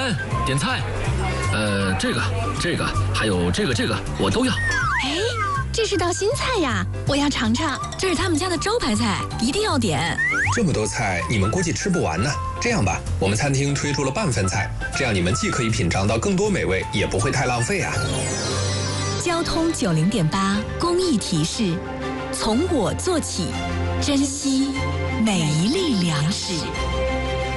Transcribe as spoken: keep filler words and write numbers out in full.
员，点菜。呃，这个、这个，还有这个、这个，我都要。 哎，这是道新菜呀，我要尝尝。这是他们家的招牌菜，一定要点。 这么多菜，你们估计吃不完呢。这样吧，我们餐厅推出了半份菜，这样你们既可以品尝到更多美味，也不会太浪费啊。 交通九零点八公益提示：从我做起，珍惜每一粒粮食。